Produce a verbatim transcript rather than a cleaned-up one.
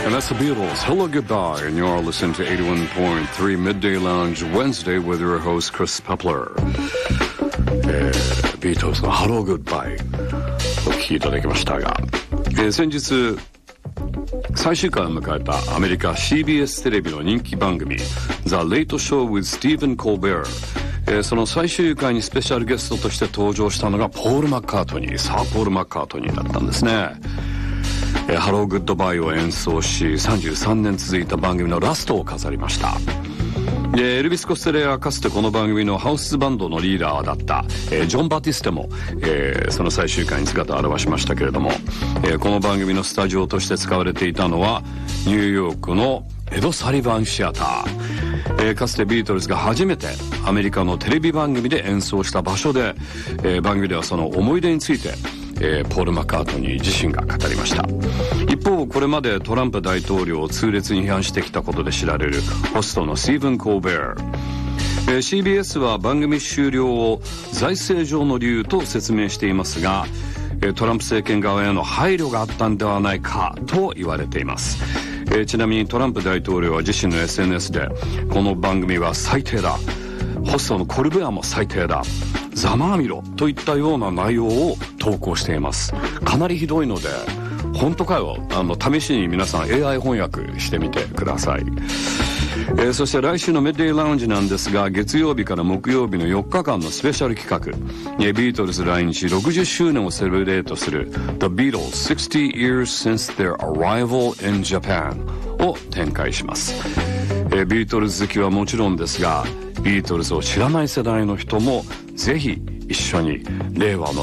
And that's the Beatles. Hello, goodbye. And you're listening to eighty-one point three Midday Lounge Wednesday with your host, Chris Pepler. えー、ビートルズの Hello, goodbye お聴きいただきましたが、えー、先日最終回を迎えたアメリカ シービーエス テレビの人気番組 The Late Show with Stephen Colbert、えー、その最終回にスペシャルゲストとして登場したのがポール・マッカートニー、サー・ポール・マッカートニーだったんですね。えー、ハロー・グッドバイを演奏しさんじゅうさんねん続いた番組のラストを飾りました。でエルビス・コステレはかつてこの番組のハウスバンドのリーダーだった、えー、ジョン・バティステも、えー、その最終回に姿を現しましたけれども、えー、この番組のスタジオとして使われていたのはニューヨークのエド・サリバンシアター、えー、かつてビートルズが初めてアメリカのテレビ番組で演奏した場所で、えー、番組ではその思い出についてえー、ポール・マッカートニー自身が語りました。一方これまでトランプ大統領を痛烈に批判してきたことで知られるホストのスティーブン・コーベア、えー、シービーエス は番組終了を財政上の理由と説明していますが、えー、トランプ政権側への配慮があったんではないかと言われています。えー、ちなみにトランプ大統領は自身の エスエヌエス でこの番組は最低だ、ホストのコルベアも最低だ、ざまあみろといったような内容を投稿しています。かなりひどいので本当かよ、あの試しに皆さん エーアイ 翻訳してみてください。えー、そして来週のミッドデイラウンジなんですが、月曜日から木曜日のよっかかんのスペシャル企画、えー、ビートルズ来日ろくじゅっしゅうねんをセレブレートする The Beatles sixty years since their arrival in Japan を展開します。えー、ビートルズ好きはもちろんですが、ビートルズを知らない世代の人もぜひ一緒に令和の